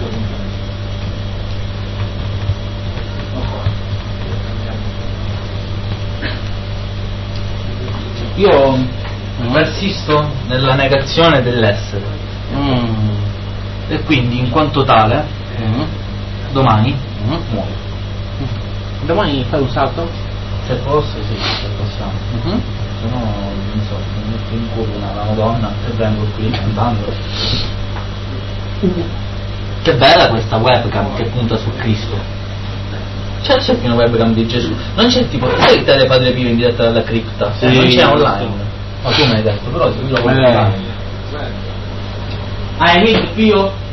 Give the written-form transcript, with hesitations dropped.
Io persisto nella negazione dell'essere e quindi in quanto tale domani muoio. Domani fai un salto? Se posso sì, se possiamo. Se no non so, mi metto in culo una Madonna e vengo qui cantando. Che bella questa webcam che punta su Cristo. C'è una webcam di Gesù. Non c'è tipo, sai il tele Padre Pio in diretta dalla cripta? Sì, Non c'è online. Ma tu mi hai detto, però io lo voglio online. Hai visto Pio?